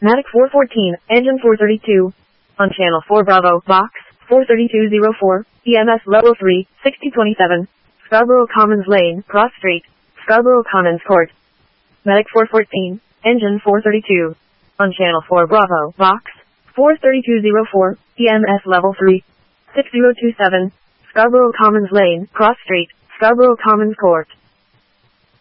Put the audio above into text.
Matic 414, engine 432. On channel 4 Bravo, box 43204, EMS level 3, 6027. Scarborough Commons Lane, Cross Street, Scarborough Commons Court. Matic 414, engine 432. On channel 4 Bravo, box 43204, EMS level 3, 6027. Scarborough Commons Lane, Cross Street, Scarborough Commons Court.